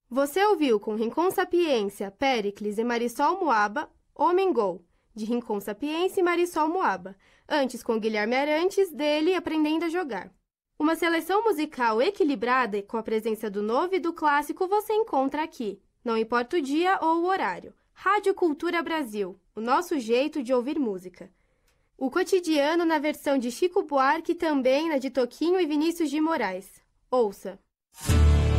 Você ouviu com Rincon Sapiência, Péricles e Marisol Moaba, Homem Gol, de Rincon Sapiência e Marisol Moaba, antes com Guilherme Arantes, dele Aprendendo a Jogar. Uma seleção musical equilibrada e com a presença do novo e do clássico você encontra aqui, não importa o dia ou o horário. Rádio Cultura Brasil, o nosso jeito de ouvir música. O Cotidiano na versão de Chico Buarque e também na de Toquinho e Vinícius de Moraes. Ouça!